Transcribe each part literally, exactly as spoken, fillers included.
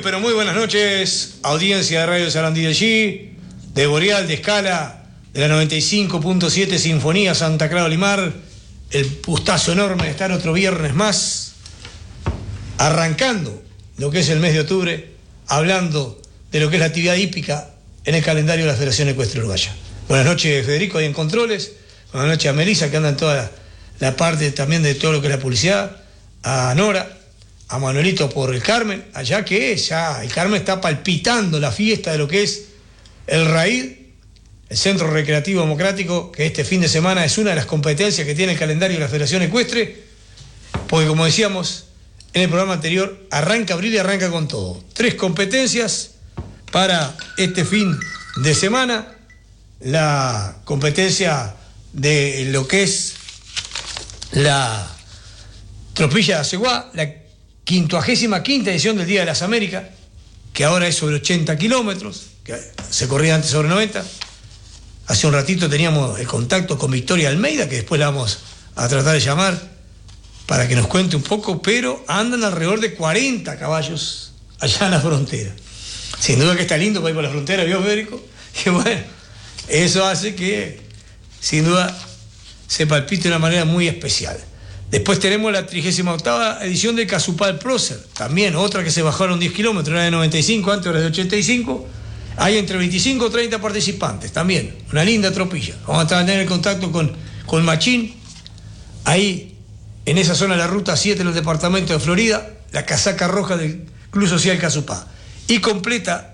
pero muy buenas noches, audiencia de Radio Sarandí de allí, de Boreal, de Escala, de la noventa y cinco punto siete Sinfonía Santa Clara Olimar. El gustazo enorme de estar otro viernes más, arrancando lo que es el mes de octubre, hablando de lo que es la actividad hípica en el calendario de la Federación Ecuestre Uruguaya. Buenas noches, Federico, ahí en Controles. Buenas noches a Melissa, que anda en toda la, la parte también de todo lo que es la publicidad. A Nora, a Manuelito por el Carmen, allá que ya el Carmen está palpitando la fiesta de lo que es el Raíz, el Centro Recreativo Democrático, que este fin de semana es una de las competencias que tiene el calendario de la Federación Ecuestre, porque como decíamos en el programa anterior, arranca abril y arranca con todo. Tres competencias para este fin de semana. La competencia de lo que es la Tropilla de Aceguá, la quincuagésima quinta edición del Día de las Américas, que ahora es sobre ochenta kilómetros, que se corría antes sobre noventa. Hace un ratito teníamos el contacto con Victoria Almeida, que después la vamos a tratar de llamar para que nos cuente un poco, pero andan alrededor de cuarenta caballos allá en la frontera. Sin duda que está lindo para ir por la frontera, ¿vio, Federico? Y bueno, eso hace que, sin duda, se palpite de una manera muy especial. Después tenemos la trigésima octava edición de Casupal Prócer, también otra que se bajaron diez kilómetros, era de noventa y cinco, antes era de ochenta y cinco. Hay entre veinticinco o treinta participantes, también, una linda tropilla. Vamos a tener el contacto con, con Machín, ahí en esa zona de la ruta siete en el departamento de Florida, la casaca roja del Club Social Casupá. Y completa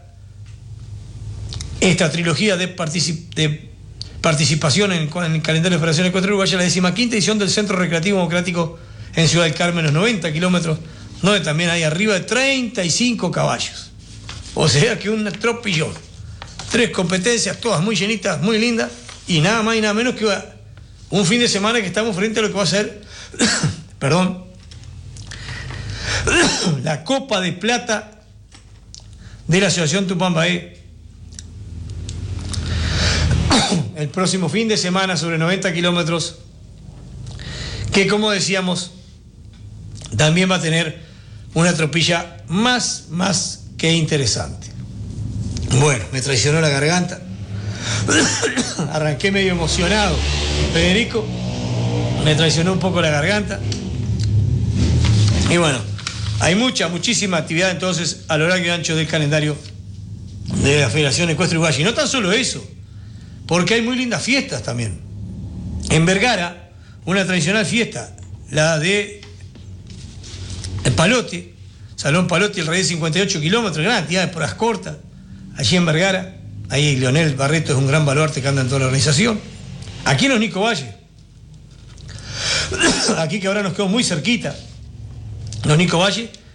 esta trilogía de, particip de participación en, en el calendario de Federación Ecuestre Uruguaya, la decimaquinta edición del Centro Recreativo Democrático en Ciudad del Carmen, los noventa kilómetros, donde también hay arriba de treinta y cinco caballos. O sea que un tropillón. Tres competencias, todas muy llenitas, muy lindas, y nada más y nada menos que un fin de semana que estamos frente a lo que va a ser, perdón, la Copa de Plata de la Asociación Tupambaé. El próximo fin de semana sobre noventa kilómetros, que como decíamos, también va a tener una tropilla más, más que interesante. Bueno, me traicionó la garganta. Arranqué medio emocionado, Federico. Me traicionó un poco la garganta. Y bueno, hay mucha, muchísima actividad entonces a lo largo y ancho del calendario de la Federación Ecuestre Uruguaya. Y no tan solo eso, porque hay muy lindas fiestas también. En Vergara, una tradicional fiesta, la de el Palote, Salón Palote, el Raíz de cincuenta y ocho kilómetros, gran actividad de pruebas cortas, allí en Vergara. Ahí Leonel Barreto es un gran baluarte que anda en toda la organización. Aquí en los Nico Valle, aquí que ahora nos quedó muy cerquita, los Nico Valle,